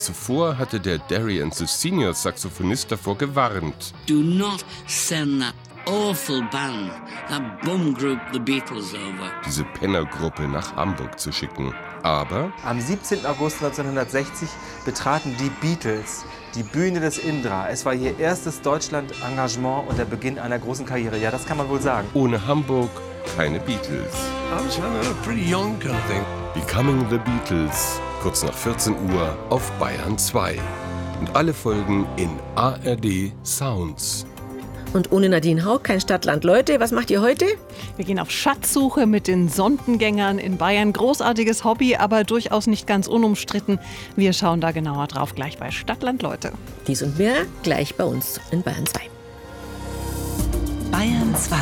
Zuvor hatte der Darian Senior Saxophonist davor gewarnt. Do not send that awful band, that bum group, the Beatles, over. Diese Pennergruppe nach Hamburg zu schicken. Aber am 17. August 1960 betraten die Beatles die Bühne des Indra. Es war ihr erstes Deutschland-Engagement und der Beginn einer großen Karriere. Ja, das kann man wohl sagen. Ohne Hamburg keine Beatles. I was pretty young kind of thing. Becoming the Beatles, kurz nach 14 Uhr auf Bayern 2. Und alle Folgen in ARD Sounds. Und ohne Nadine Haug kein Stadtland. Leute, was macht ihr heute? Wir gehen auf Schatzsuche mit den Sondengängern in Bayern. Großartiges Hobby, aber durchaus nicht ganz unumstritten. Wir schauen da genauer drauf gleich bei Stadtland, Leute. Dies und mehr gleich bei uns in Bayern 2. Bayern 2.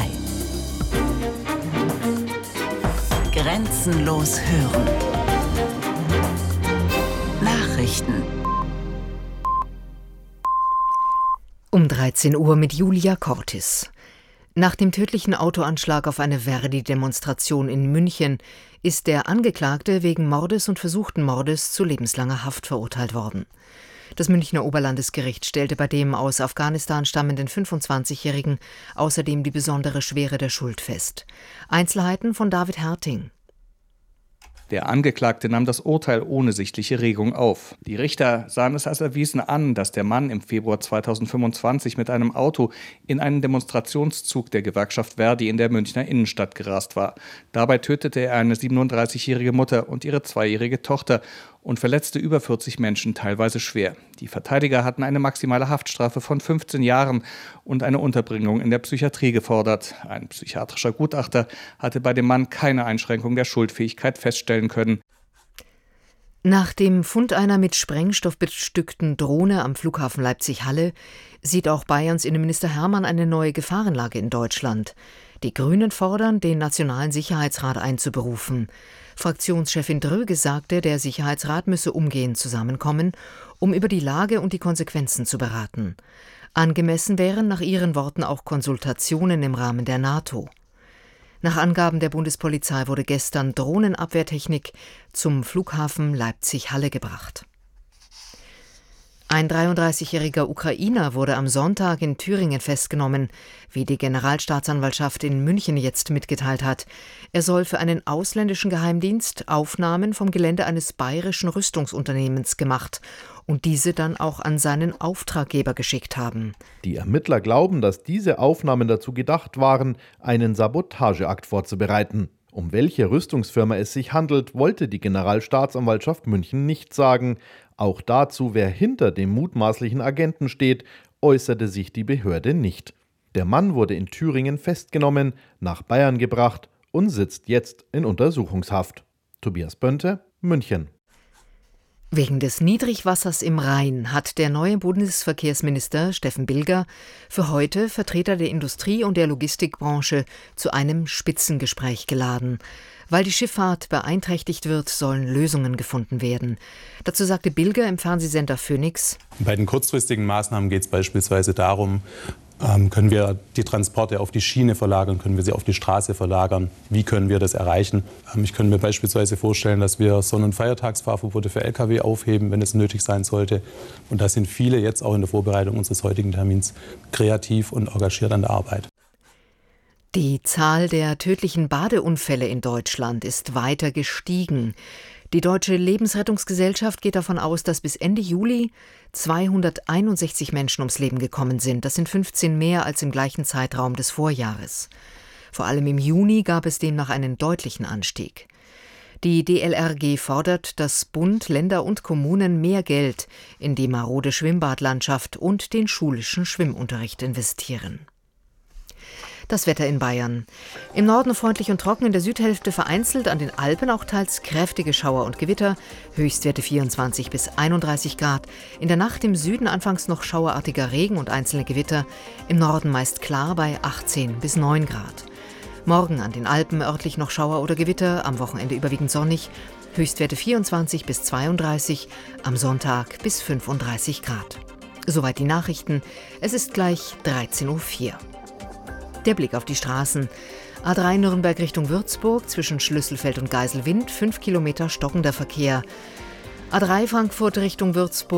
Grenzenlos hören. Nachrichten. Um 13 Uhr mit Julia Cortis. Nach dem tödlichen Autoanschlag auf eine Verdi-Demonstration in München ist der Angeklagte wegen Mordes und versuchten Mordes zu lebenslanger Haft verurteilt worden. Das Münchner Oberlandesgericht stellte bei dem aus Afghanistan stammenden 25-Jährigen außerdem die besondere Schwere der Schuld fest. Einzelheiten von David Herting. Der Angeklagte nahm das Urteil ohne sichtliche Regung auf. Die Richter sahen es als erwiesen an, dass der Mann im Februar 2025 mit einem Auto in einen Demonstrationszug der Gewerkschaft Verdi in der Münchner Innenstadt gerast war. Dabei tötete er eine 37-jährige Mutter und ihre 2-jährige Tochter und verletzte über 40 Menschen, teilweise schwer. Die Verteidiger hatten eine maximale Haftstrafe von 15 Jahren und eine Unterbringung in der Psychiatrie gefordert. Ein psychiatrischer Gutachter hatte bei dem Mann keine Einschränkung der Schuldfähigkeit feststellen können. Nach dem Fund einer mit Sprengstoff bestückten Drohne am Flughafen Leipzig-Halle sieht auch Bayerns Innenminister Hermann eine neue Gefahrenlage in Deutschland. Die Grünen fordern, den Nationalen Sicherheitsrat einzuberufen. Fraktionschefin Dröge sagte, der Sicherheitsrat müsse umgehend zusammenkommen, um über die Lage und die Konsequenzen zu beraten. Angemessen wären nach ihren Worten auch Konsultationen im Rahmen der NATO. Nach Angaben der Bundespolizei wurde gestern Drohnenabwehrtechnik zum Flughafen Leipzig-Halle gebracht. Ein 33-jähriger Ukrainer wurde am Sonntag in Thüringen festgenommen, wie die Generalstaatsanwaltschaft in München jetzt mitgeteilt hat. Er soll für einen ausländischen Geheimdienst Aufnahmen vom Gelände eines bayerischen Rüstungsunternehmens gemacht und diese dann auch an seinen Auftraggeber geschickt haben. Die Ermittler glauben, dass diese Aufnahmen dazu gedacht waren, einen Sabotageakt vorzubereiten. Um welche Rüstungsfirma es sich handelt, wollte die Generalstaatsanwaltschaft München nicht sagen. Auch dazu, wer hinter dem mutmaßlichen Agenten steht, äußerte sich die Behörde nicht. Der Mann wurde in Thüringen festgenommen, nach Bayern gebracht und sitzt jetzt in Untersuchungshaft. Tobias Bönte, München. Wegen des Niedrigwassers im Rhein hat der neue Bundesverkehrsminister Steffen Bilger für heute Vertreter der Industrie- und der Logistikbranche zu einem Spitzengespräch geladen. Weil die Schifffahrt beeinträchtigt wird, sollen Lösungen gefunden werden. Dazu sagte Bilger im Fernsehsender Phoenix: Bei den kurzfristigen Maßnahmen geht es beispielsweise darum, können wir die Transporte auf die Schiene verlagern, können wir sie auf die Straße verlagern, wie können wir das erreichen. Ich könnte mir beispielsweise vorstellen, dass wir Sonn- und Feiertagsfahrverbote für Lkw aufheben, wenn es nötig sein sollte. Und da sind viele jetzt auch in der Vorbereitung unseres heutigen Termins kreativ und engagiert an der Arbeit. Die Zahl der tödlichen Badeunfälle in Deutschland ist weiter gestiegen. Die Deutsche Lebensrettungsgesellschaft geht davon aus, dass bis Ende Juli 261 Menschen ums Leben gekommen sind. Das sind 15 mehr als im gleichen Zeitraum des Vorjahres. Vor allem im Juni gab es demnach einen deutlichen Anstieg. Die DLRG fordert, dass Bund, Länder und Kommunen mehr Geld in die marode Schwimmbadlandschaft und den schulischen Schwimmunterricht investieren. Das Wetter in Bayern. Im Norden freundlich und trocken, in der Südhälfte vereinzelt, an den Alpen auch teils kräftige Schauer und Gewitter, Höchstwerte 24 bis 31 Grad. In der Nacht im Süden anfangs noch schauerartiger Regen und einzelne Gewitter, im Norden meist klar bei 18 bis 9 Grad. Morgen an den Alpen örtlich noch Schauer oder Gewitter, am Wochenende überwiegend sonnig, Höchstwerte 24 bis 32, am Sonntag bis 35 Grad. Soweit die Nachrichten, es ist gleich 13.04 Uhr. Der Blick auf die Straßen. A3 Nürnberg Richtung Würzburg, zwischen Schlüsselfeld und Geiselwind, 5 Kilometer stockender Verkehr. A3 Frankfurt Richtung Würzburg